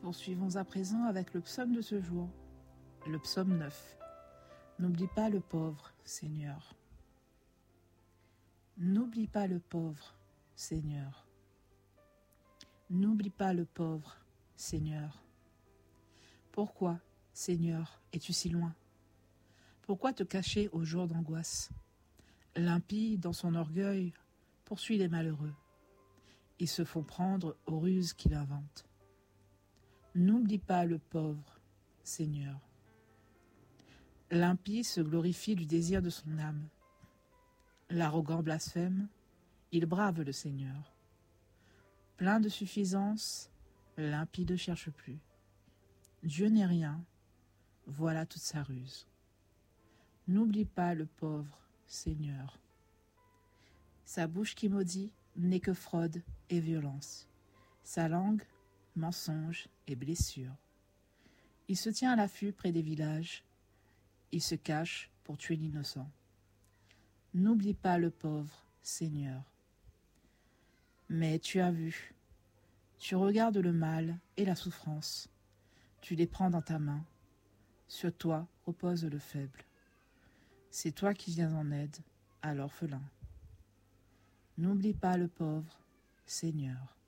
Poursuivons à présent avec le psaume de ce jour, le psaume 9. N'oublie pas le pauvre, Seigneur. N'oublie pas le pauvre, Seigneur. N'oublie pas le pauvre, Seigneur. Pourquoi, Seigneur, es-tu si loin? Pourquoi te cacher au jour d'angoisse? L'impie, dans son orgueil, poursuit les malheureux. Ils se font prendre aux ruses qu'il invente. N'oublie pas le pauvre, Seigneur. L'impie se glorifie du désir de son âme. L'arrogant blasphème, il brave le Seigneur. Plein de suffisance, l'impie ne cherche plus. Dieu n'est rien, voilà toute sa ruse. N'oublie pas le pauvre, Seigneur. Sa bouche qui maudit n'est que fraude et violence. Sa langue, mensonge et blessure. Il se tient à l'affût près des villages. Il se cache pour tuer l'innocent. N'oublie pas le pauvre, Seigneur. Mais tu as vu, tu regardes le mal et la souffrance. Tu les prends dans ta main. Sur toi repose le faible. C'est toi qui viens en aide à l'orphelin. N'oublie pas le pauvre, Seigneur.